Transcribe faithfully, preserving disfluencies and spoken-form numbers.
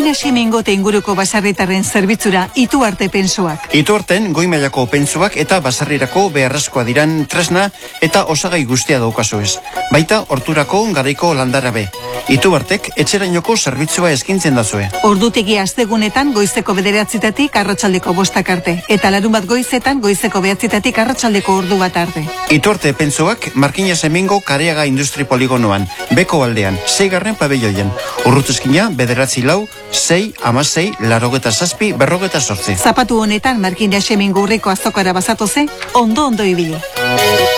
Markina Ximengo eta inguruko baserritarren zerbitzura Ituarte pentsuak. Ituarten goi mailako pentsuak eta baserrirako beharrezkoa diran tresna eta osagai guztia daukazu ez. Baita horturako garaiko landarabe. Ituartek etxerainoko zerbitzua eskintzen dazue. Ordutegi astegunetan goizeko bederatzitatik arratsaldeko bostak arte. Eta larun bat goizetan goizeko behatzitatik arratsaldeko ordu bat arte. Ituarte pentsuak Markina Ximengo Kareaga Industri Poligonoan, beko aldean, seigarren pabelloien. Urrutuzkina bederatzi lau, sei, amasei, larogeta zazpi, berrogeta sortzi. Zapatu honetan Markina Ximengo urriko azokara bazatoze, ondo ondo ibili.